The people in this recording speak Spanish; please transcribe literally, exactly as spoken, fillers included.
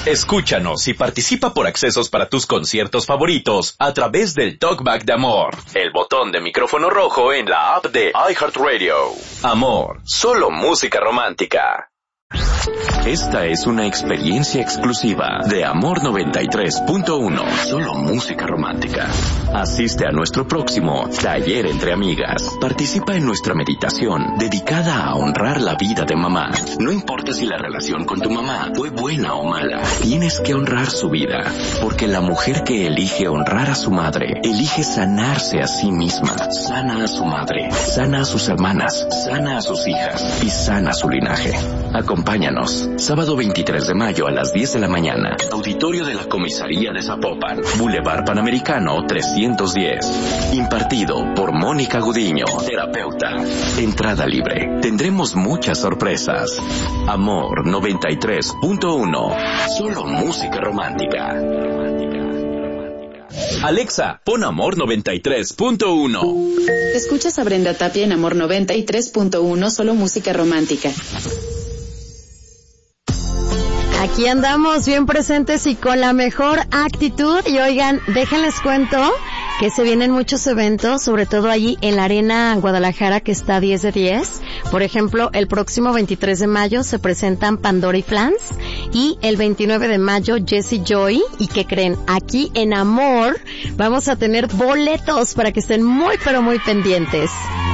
Escúchanos y participa por accesos para tus conciertos favoritos a través del Talkback de Amor, el botón de micrófono rojo en la app de iHeartRadio. Amor, solo música romántica. Esta es una experiencia exclusiva de Amor noventa y tres punto uno. Solo música romántica. Asiste a nuestro próximo Taller entre Amigas. Participa en nuestra meditación dedicada a honrar la vida de mamá. No importa si la relación con tu mamá fue buena o mala, tienes que honrar su vida, porque la mujer que elige honrar a su madre, elige sanarse a sí misma. Sana a su madre, sana a sus hermanas, sana a sus hijas y sana su linaje. Acompáñanos, sábado veintitrés de mayo a las diez de la mañana, auditorio de la Comisaría de Zapopan, Boulevard Panamericano trescientos diez. Impartido por Mónica Gudiño, terapeuta. Entrada libre. Tendremos muchas sorpresas. Amor noventa y tres punto uno. Solo música romántica. Alexa, pon Amor noventa y tres punto uno. Escuchas a Brenda Tapia en Amor noventa y tres punto uno, solo música romántica. Aquí andamos bien presentes y con la mejor actitud. Y oigan, déjenles cuento que se vienen muchos eventos, sobre todo allí en la Arena Guadalajara, que está diez de diez. Por ejemplo, el próximo veintitrés de mayo se presentan Pandora y Flans, y el veintinueve de mayo Jessie Joy. ¿Y qué creen? Aquí en Amor vamos a tener boletos para que estén muy pero muy pendientes.